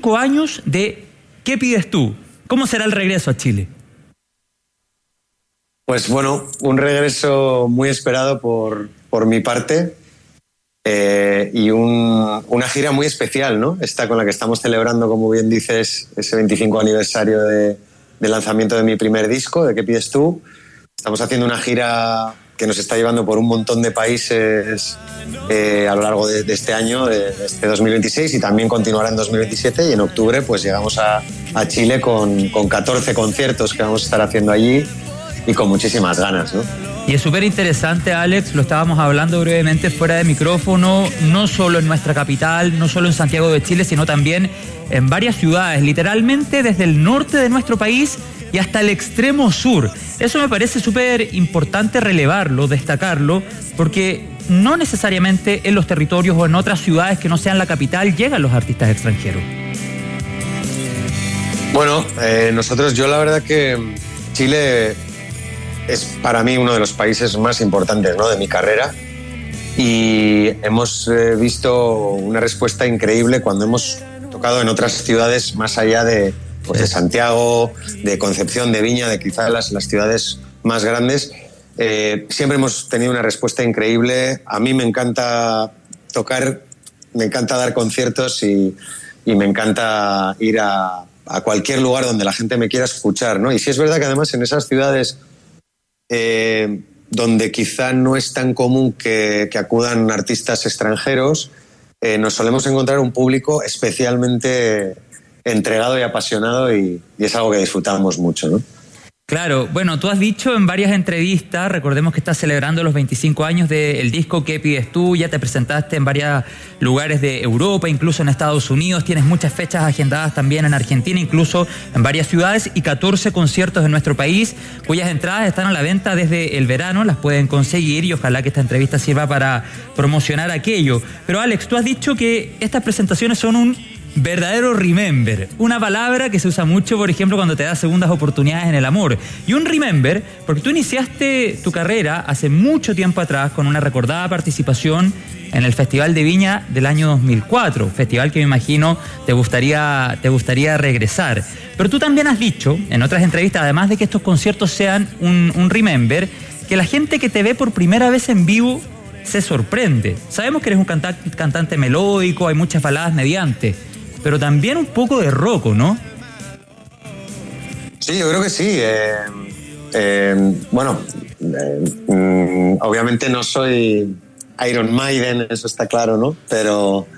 25 años de ¿Qué pides tú? ¿Cómo será el regreso a Chile? Pues bueno, un regreso muy esperado por mi parte y una gira muy especial, ¿no? Esta con la que estamos celebrando, como bien dices, ese 25 aniversario de lanzamiento de mi primer disco, de ¿Qué pides tú? Estamos haciendo una gira que nos está llevando por un montón de países a lo largo de este año, de este 2026, y también continuará en 2027, y en octubre pues llegamos a Chile con 14 conciertos que vamos a estar haciendo allí y con muchísimas ganas, ¿no? Y es súper interesante, Alex, lo estábamos hablando brevemente fuera de micrófono, no solo en nuestra capital, no solo en Santiago de Chile, sino también en varias ciudades, literalmente desde el norte de nuestro país y hasta el extremo sur. Eso me parece súper importante relevarlo, destacarlo, porque no necesariamente en los territorios o en otras ciudades que no sean la capital llegan los artistas extranjeros. Bueno, yo la verdad que Chile es para mí uno de los países más importantes, ¿no?, de mi carrera, y hemos visto una respuesta increíble cuando hemos tocado en otras ciudades más allá de Santiago, de Concepción, de Viña, de quizás las ciudades más grandes. Siempre hemos tenido una respuesta increíble. A mí me encanta tocar, me encanta dar conciertos y me encanta ir a cualquier lugar donde la gente me quiera escuchar, ¿no? Y sí es verdad que además en esas ciudades donde quizá no es tan común que acudan artistas extranjeros, nos solemos encontrar un público especialmente entregado y apasionado, y es algo que disfrutamos mucho, ¿no? Claro, bueno, tú has dicho en varias entrevistas, recordemos que estás celebrando los 25 años del disco ¿Qué pides tú? Ya te presentaste en varios lugares de Europa, incluso en Estados Unidos, tienes muchas fechas agendadas también en Argentina, incluso en varias ciudades, y 14 conciertos en nuestro país, cuyas entradas están a la venta desde el verano, las pueden conseguir, y ojalá que esta entrevista sirva para promocionar aquello. Pero Alex, tú has dicho que estas presentaciones son un verdadero remember, una palabra que se usa mucho, por ejemplo, cuando te das segundas oportunidades en el amor. Y un remember, porque tú iniciaste tu carrera hace mucho tiempo atrás con una recordada participación en el Festival de Viña del año 2004, festival que me imagino te gustaría regresar. Pero tú también has dicho en otras entrevistas, además de que estos conciertos sean un remember, que la gente que te ve por primera vez en vivo se sorprende. Sabemos que eres un cantante melódico, hay muchas baladas mediante, pero también un poco de rock, ¿no? Sí, yo creo que sí. Obviamente no soy Iron Maiden, eso está claro, ¿no? Pero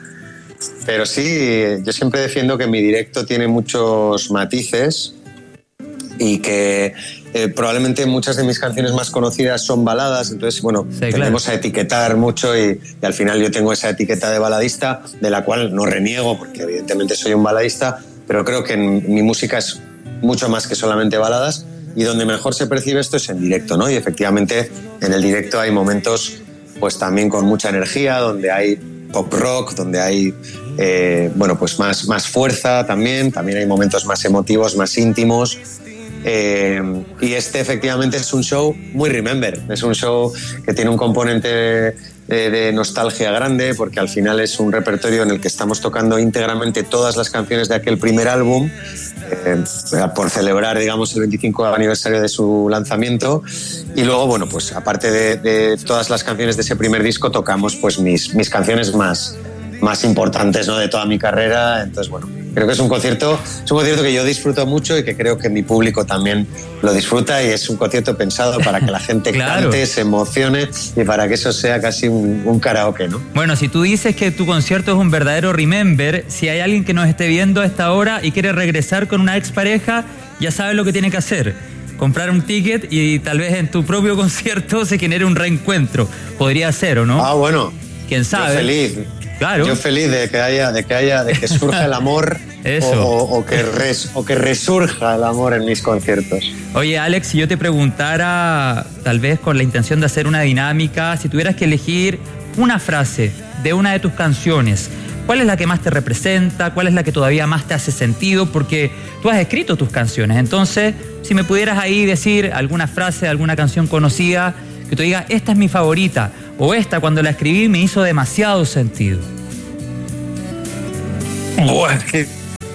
sí, yo siempre defiendo que mi directo tiene muchos matices y que probablemente muchas de mis canciones más conocidas son baladas, entonces, bueno, sí, tendemos a etiquetar mucho y al final yo tengo esa etiqueta de baladista, de la cual no reniego, porque evidentemente soy un baladista, pero creo que en mi música es mucho más que solamente baladas, y donde mejor se percibe esto es en directo, ¿no? Y efectivamente en el directo hay momentos pues también con mucha energía, donde hay pop rock, donde hay pues más fuerza también hay momentos más emotivos, más íntimos. Y este efectivamente es un show muy remember, es un show que tiene un componente de nostalgia grande, porque al final es un repertorio en el que estamos tocando íntegramente todas las canciones de aquel primer álbum, por celebrar, digamos, el 25 aniversario de su lanzamiento. Y luego, bueno, pues aparte de todas las canciones de ese primer disco, tocamos pues mis canciones más importantes, ¿no?, de toda mi carrera. Entonces, bueno, creo que es un concierto que yo disfruto mucho y que creo que mi público también lo disfruta, y es un concierto pensado para que la gente cante, se emocione y para que eso sea casi un karaoke, ¿no? Bueno, si tú dices que tu concierto es un verdadero remember, si hay alguien que nos esté viendo a esta hora y quiere regresar con una expareja, ya sabe lo que tiene que hacer: comprar un ticket y tal vez en tu propio concierto se genere un reencuentro. Podría ser, ¿o no? Ah, bueno. ¿Quién sabe? Yo feliz. Claro. Yo feliz de que surja el amor. Eso. O que resurja el amor en mis conciertos. Oye, Alex, si yo te preguntara, tal vez con la intención de hacer una dinámica, si tuvieras que elegir una frase de una de tus canciones, ¿cuál es la que más te representa? ¿Cuál es la que todavía más te hace sentido? Porque tú has escrito tus canciones, entonces, si me pudieras ahí decir alguna frase de alguna canción conocida, que tú digas, esta es mi favorita, o esta cuando la escribí me hizo demasiado sentido.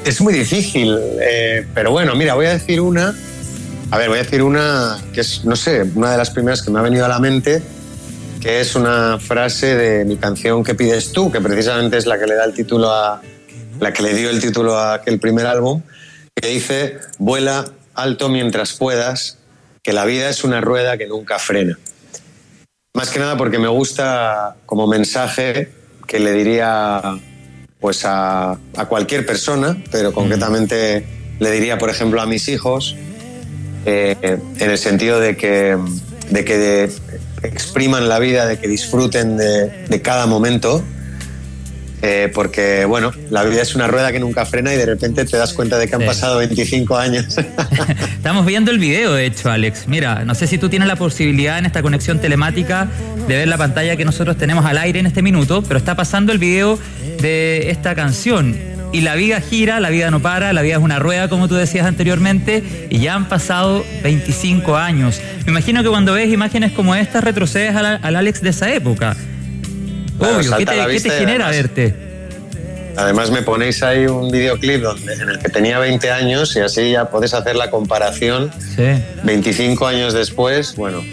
Es muy difícil, pero bueno, mira, voy a decir una que es, no sé, una de las primeras que me ha venido a la mente, que es una frase de mi canción ¿Qué pides tú?, que precisamente es la que le da el título la que le dio el título a aquel primer álbum, que dice: vuela alto mientras puedas, que la vida es una rueda que nunca frena. Más que nada porque me gusta como mensaje que le diría pues a cualquier persona, pero concretamente le diría, por ejemplo, a mis hijos, en el sentido de que expriman la vida, de que disfruten de cada momento, porque, bueno, la vida es una rueda que nunca frena y de repente te das cuenta de que han pasado 25 años. Estamos viendo el video, de hecho, Alex. Mira, no sé si tú tienes la posibilidad en esta conexión telemática de ver la pantalla que nosotros tenemos al aire en este minuto, pero está pasando el video de esta canción. Y la vida gira, la vida no para, la vida es una rueda, como tú decías anteriormente, y ya han pasado 25 años. Me imagino que cuando ves imágenes como estas retrocedes al Alex de esa época. Claro, obvio, ¿qué te genera verte? Además me ponéis ahí un videoclip en el que tenía 20 años y así ya podés hacer la comparación. Sí. 25 años después, bueno,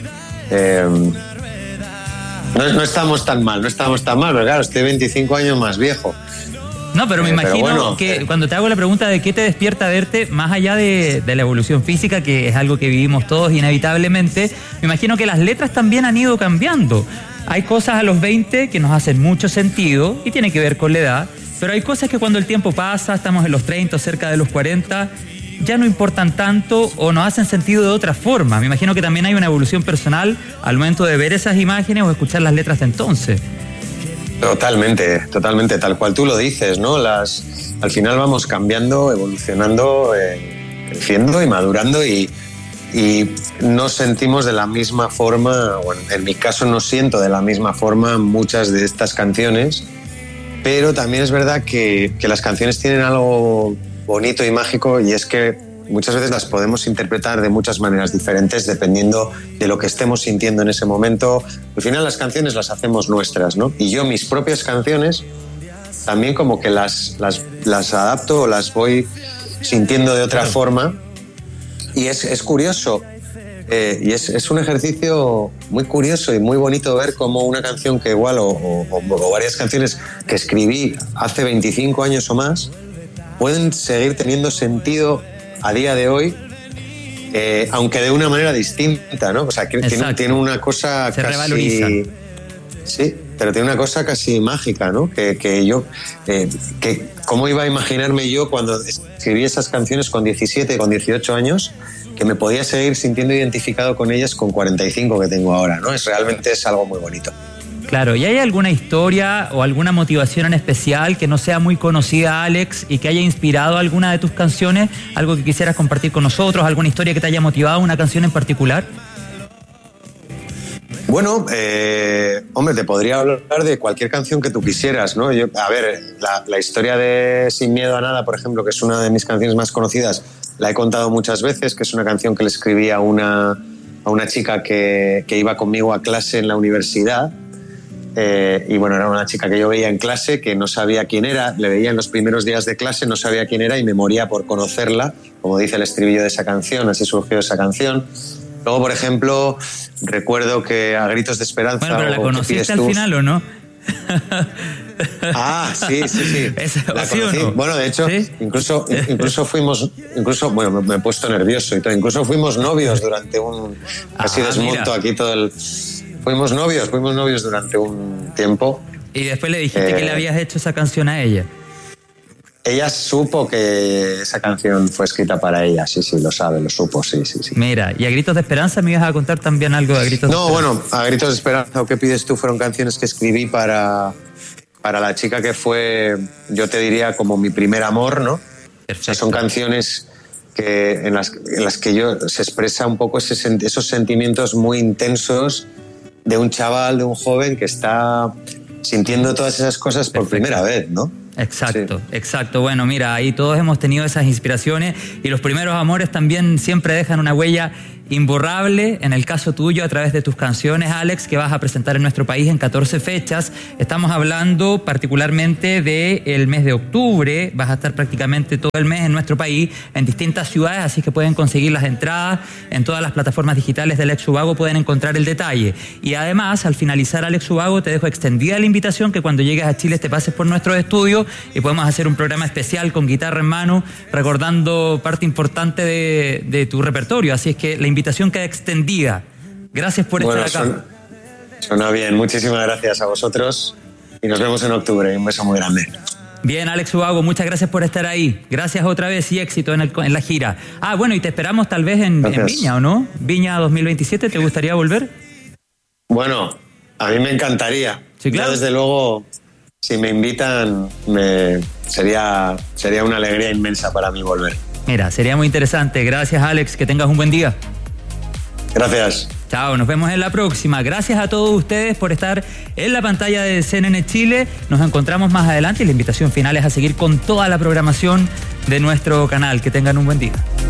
no estamos tan mal, pero claro, estoy 25 años más viejo. No, pero me imagino que cuando te hago la pregunta de qué te despierta verte, más allá de la evolución física, que es algo que vivimos todos inevitablemente, me imagino que las letras también han ido cambiando. Hay cosas a los 20 que nos hacen mucho sentido y tiene que ver con la edad, pero hay cosas que cuando el tiempo pasa, estamos en los 30 o cerca de los 40, ya no importan tanto o nos hacen sentido de otra forma. Me imagino que también hay una evolución personal al momento de ver esas imágenes o escuchar las letras de entonces. Totalmente, tal cual tú lo dices, ¿no? Al final vamos cambiando, evolucionando, creciendo y madurando y no sentimos de la misma forma, bueno, en mi caso no siento de la misma forma muchas de estas canciones, pero también es verdad que las canciones tienen algo bonito y mágico, y es que muchas veces las podemos interpretar de muchas maneras diferentes dependiendo de lo que estemos sintiendo en ese momento. Al final las canciones las hacemos nuestras, ¿no? Y yo mis propias canciones también como que las adapto o las voy sintiendo de otra forma, y es curioso, y es un ejercicio muy curioso y muy bonito ver cómo una canción que igual o varias canciones que escribí hace 25 años o más pueden seguir teniendo sentido a día de hoy, aunque de una manera distinta, ¿no? O sea, que tiene una cosa se casi... revalorizan. Sí, pero tiene una cosa casi mágica, ¿no? Que yo... ¿Cómo iba a imaginarme yo cuando escribí esas canciones con 17, con 18 años, que me podía seguir sintiendo identificado con ellas con 45 que tengo ahora, ¿no? Realmente es algo muy bonito. Claro, ¿y hay alguna historia o alguna motivación en especial que no sea muy conocida, Alex, y que haya inspirado alguna de tus canciones? ¿Algo que quisieras compartir con nosotros? ¿Alguna historia que te haya motivado una canción en particular? Bueno, hombre, te podría hablar de cualquier canción que tú quisieras, ¿no? La historia de Sin miedo a nada, por ejemplo, que es una de mis canciones más conocidas, la he contado muchas veces, que es una canción que le escribí a una chica que iba conmigo a clase en la universidad. Y bueno, era una chica que yo veía en clase, que no sabía quién era, le veía en los primeros días de clase, no sabía quién era y me moría por conocerla, como dice el estribillo de esa canción, así surgió esa canción. Luego, por ejemplo, recuerdo que A gritos de esperanza... Bueno, pero ¿la conociste al final o no? Ah, sí. La conocí. ¿O no? Bueno, de hecho, ¿sí? incluso fuimos... Bueno, me he puesto nervioso y todo. Incluso fuimos novios durante un... Casi desmonto aquí todo el... Fuimos novios durante un tiempo. Y después le dijiste que le habías hecho esa canción a ella. Ella supo que esa canción fue escrita para ella, sí, lo sabe, lo supo, sí. Mira, ¿y A gritos de esperanza me ibas a contar también algo de A gritos de esperanza? No, bueno, A gritos de esperanza o ¿Qué pides tú? Fueron canciones que escribí para la chica que fue, yo te diría, como mi primer amor, ¿no? Perfecto. O sea, son canciones en las que se expresa un poco esos sentimientos muy intensos de un chaval, de un joven que está sintiendo todas esas cosas por primera vez, ¿no? Exacto. Bueno, mira, ahí todos hemos tenido esas inspiraciones y los primeros amores también siempre dejan una huella imborrable, en el caso tuyo, a través de tus canciones, Alex, que vas a presentar en nuestro país en 14 fechas. Estamos hablando particularmente del mes de octubre. Vas a estar prácticamente todo el mes en nuestro país, en distintas ciudades, así que pueden conseguir las entradas en todas las plataformas digitales de Alex Ubago, pueden encontrar el detalle. Y además, al finalizar, Alex Ubago, te dejo extendida la invitación que cuando llegues a Chile te pases por nuestros estudios y podemos hacer un programa especial con guitarra en mano, recordando parte importante de tu repertorio. Así es que la invitación queda extendida. Gracias por estar acá. Suena bien. Muchísimas gracias a vosotros y nos vemos en octubre. Un beso muy grande. Bien, Alex Ubago, muchas gracias por estar ahí. Gracias otra vez y éxito en la gira. Bueno, y te esperamos tal vez en Viña, ¿o no? Viña 2027, ¿te gustaría volver? Bueno, a mí me encantaría. Sí, claro. Yo, desde luego, si me invitan, sería una alegría inmensa para mí volver. Mira, sería muy interesante. Gracias, Alex. Que tengas un buen día. Gracias. Chao, nos vemos en la próxima. Gracias a todos ustedes por estar en la pantalla de CNN Chile. Nos encontramos más adelante y la invitación final es a seguir con toda la programación de nuestro canal. Que tengan un buen día.